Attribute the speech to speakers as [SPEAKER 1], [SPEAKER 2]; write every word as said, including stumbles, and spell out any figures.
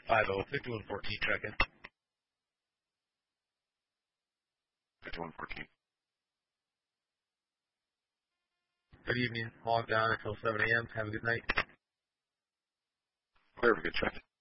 [SPEAKER 1] five oh, fifty-one fourteen, check in.
[SPEAKER 2] fifty-one fourteen.
[SPEAKER 1] Good evening. Log down until seven a.m. Have a good night.
[SPEAKER 2] Clear for good check.